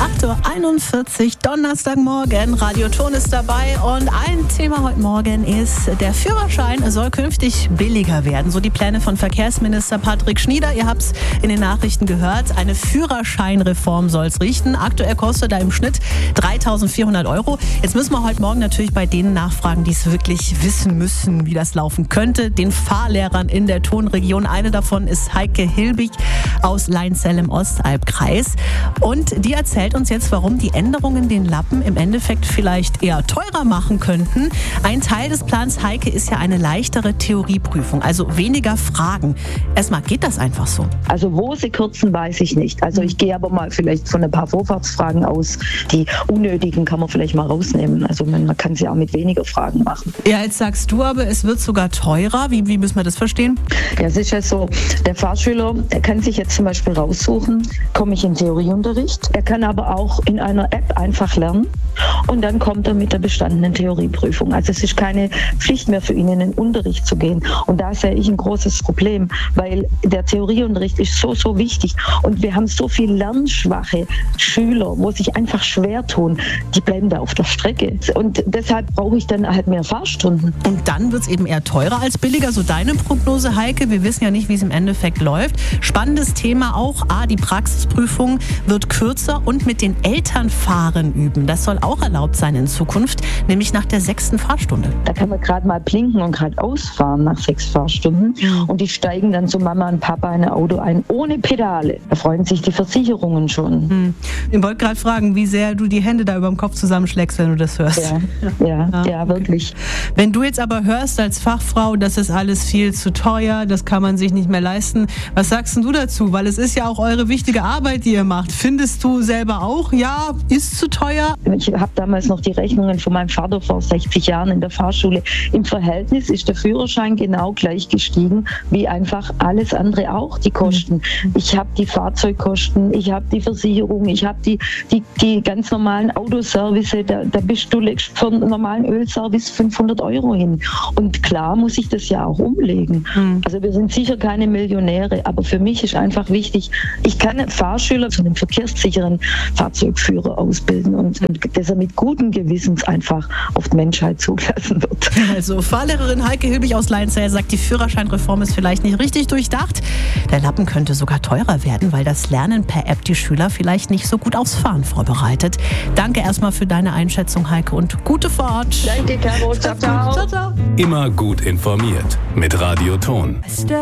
8.41 Uhr, Donnerstagmorgen. Radio Ton ist dabei und ein Thema heute Morgen ist, der Führerschein soll künftig billiger werden. So die Pläne von Verkehrsminister Patrick Schnieder. Ihr habt es in den Nachrichten gehört. Eine Führerscheinreform soll es richten. Aktuell kostet er im Schnitt 3.400 €. Jetzt müssen wir heute Morgen natürlich bei denen nachfragen, die es wirklich wissen müssen, wie das laufen könnte. Den Fahrlehrern in der Tonregion. Eine davon ist Heike Hilbig aus Leinzell im Ostalbkreis. Und die erzählt uns jetzt, warum die Änderungen den Lappen im Endeffekt vielleicht eher teurer machen könnten. Ein Teil des Plans, Heike, ist ja eine leichtere Theorieprüfung, also weniger Fragen. Erstmal, geht das einfach so? Also wo sie kürzen, weiß ich nicht. Also ich gehe aber mal vielleicht von ein paar Vorfahrtsfragen aus. Die unnötigen kann man vielleicht mal rausnehmen. Also man kann sie auch mit weniger Fragen machen. Ja, jetzt sagst du aber, es wird sogar teurer. Wie müssen wir das verstehen? Ja, es ist ja so, der Fahrschüler, der kann sich jetzt zum Beispiel raussuchen, komme ich in Theorieunterricht. Er kann aber auch in einer App einfach lernen und dann kommt er mit der bestandenen Theorieprüfung. Also es ist keine Pflicht mehr für ihn, in den Unterricht zu gehen. Und da sehe ich ein großes Problem, weil der Theorieunterricht ist so wichtig. Und wir haben so viele lernschwache Schüler, wo sich einfach schwer tun. Die bleiben da auf der Strecke. Und deshalb brauche ich dann halt mehr Fahrstunden. Und dann wird es eben eher teurer als billiger. So deine Prognose, Heike. Wir wissen ja nicht, wie es im Endeffekt läuft. Spannendes Thema auch. Die Praxisprüfung wird kürzer und mit den Eltern fahren üben. Das soll auch erlaubt sein in Zukunft, nämlich nach der 6. Fahrstunde. Da kann man gerade mal blinken und gerade ausfahren nach 6 Fahrstunden. Und die steigen dann zu Mama und Papa in ein Auto ein, ohne Pedale. Da freuen sich die Versicherungen schon. Ich wollte gerade fragen, wie sehr du die Hände da über dem Kopf zusammenschlägst, wenn du das hörst. Ja, wirklich. Wenn du jetzt aber hörst als Fachfrau, das ist alles viel zu teuer, das kann man sich nicht mehr leisten, was sagst du dazu? Weil es ist ja auch eure wichtige Arbeit, die ihr macht. Findest du selber auch, ja, ist zu teuer? Ich habe damals noch die Rechnungen von meinem Vater vor 60 Jahren in der Fahrschule. Im Verhältnis ist der Führerschein genau gleich gestiegen, wie einfach alles andere auch, die Kosten. Ich habe die Fahrzeugkosten, ich habe die Versicherung, ich habe die ganz normalen Autoservice, da bist du legst für einen normalen Ölservice 500 € hin. Und klar muss ich das ja auch umlegen. Also wir sind sicher keine Millionäre, aber für mich ist einfach wichtig, ich kann einen Fahrschüler zu einem verkehrssicheren Fahrzeugführer ausbilden und dass er mit guten Gewissens einfach auf die Menschheit zugelassen wird. Also Fahrlehrerin Heike Hilbig aus Leinzell sagt, die Führerscheinreform ist vielleicht nicht richtig durchdacht. Der Lappen könnte sogar teurer werden, weil das Lernen per App die Schüler vielleicht nicht so gut aufs Fahren vorbereitet. Danke erstmal für deine Einschätzung, Heike, und gute Fahrt. Danke, Caro. Ciao, ciao. Ciao, ciao. Immer gut informiert mit Radio Ton.